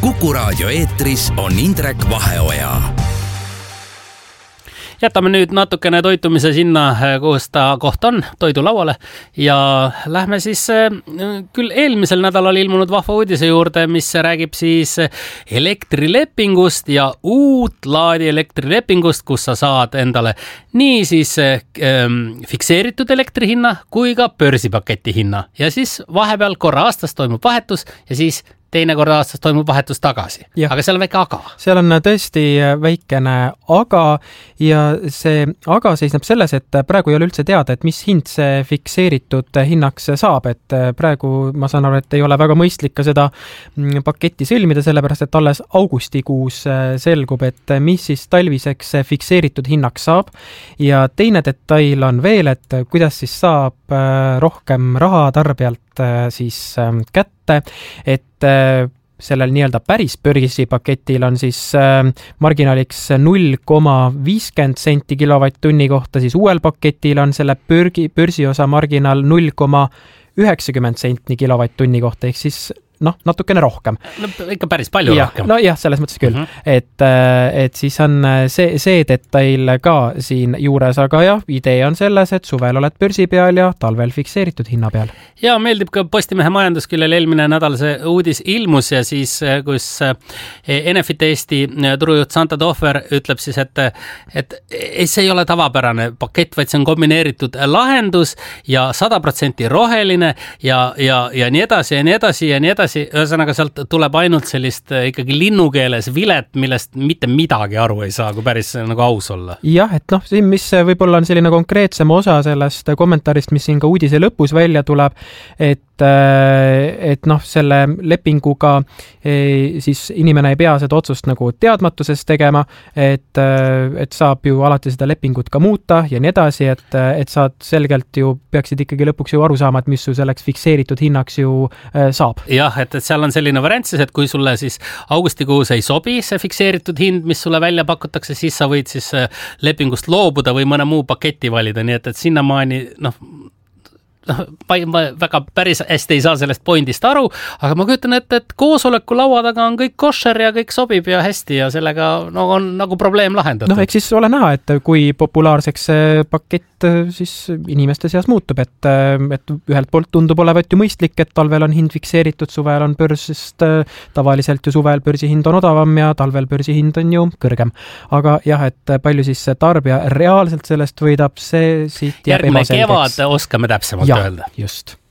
Kuku Raadio eetris on Indrek Vaheoja. Jätame nüüd natukene toitumise sinna, kus ta koht on, toidulauale, ja lähme siis küll eelmisel nädalal ilmunud vahva uudise juurde, mis räägib siis elektrilepingust ja uut laadi elektrilepingust, kus sa saad endale nii siis fikseeritud elektrihinna kui ka börsipaketi hinna. Ja siis vahepeal korra aastas toimub vahetus ja siis teine kord aastas toimub vahetus tagasi. Ja. Aga seal on väike aga. Seal on tõesti väikene aga ja see aga seisneb selles, et praegu ei ole üldse teada, et mis hind see fikseeritud hinnaks saab, et praegu ma saan aru, et ei ole väga mõistlik ka seda paketti sõlmida, sellepärast et alles augustikuus selgub, et mis siis talviseks fikseeritud hinnaks saab ja teine detail on veel, et kuidas siis saab rohkem raha tarbijalt siis kätte, et sellel nii-öelda päris börsipaketil on siis marginaaliks 0,50 senti kilovatt-tunni kohta, siis uuel paketil on selle börsiosa marginaal 0,90 senti kilovatt-tunni kohta, ehk siis natukene rohkem. No, ikka päris palju rohkem. No jah, selles mõttes küll. Et siis on see detail ka siin juures, aga jah, idee on selles, et suvel oled börsi peal ja talvel fikseeritud hinna peal. Ja meeldib ka Postimehe majandusküljel eelmine nädal see uudis ilmus ja siis, kus Enefit Eesti turujuht Santa Tohver ütleb siis, et see ei ole tavapärane pakett, vaid see on kombineeritud lahendus ja 100% roheline ja nii edasi ja nii edasi ja nii edasi. Ühesõnaga sealt tuleb ainult sellist ikkagi linnukeeles vilet, millest mitte midagi aru ei saa, kui päris nagu aus olla. Jah, et siin mis võib-olla on selline konkreetsem osa sellest kommentaarist, mis siin ka uudise lõpus välja tuleb, et selle lepinguga siis inimene ei pea seda otsust nagu teadmatuses tegema, et saab ju alati seda lepingut ka muuta ja nii edasi, et saad selgelt ju peaksid ikkagi lõpuks ju aru saama, et mis su selleks fikseeritud hinnaks ju saab. Jah, et seal on selline variant siis, et kui sulle siis augustikuus ei sobi see fikseeritud hind, mis sulle välja pakutakse, siis sa võid siis lepingust loobuda või mõne muu paketi valida, nii et sinnamaani ma väga päris hästi ei saa sellest pointist aru, aga ma kujutan, et koosoleku laua taga on kõik košer ja kõik sobib ja hästi ja sellega on nagu probleem lahendatud. Eks siis ole näha, et kui populaarseks see pakett siis inimeste seas muutub, et ühelt poolt tundub olevat ju mõistlik, et talvel on hind fikseeritud, suvel on börs, sest tavaliselt ju suvel börsi hind on odavam ja talvel börsi hind on ju kõrgem. Aga jah, et palju siis tarbija reaalselt sellest võidab, see siit jääb järgmine kevad oskame täpsemalt öelda. Just.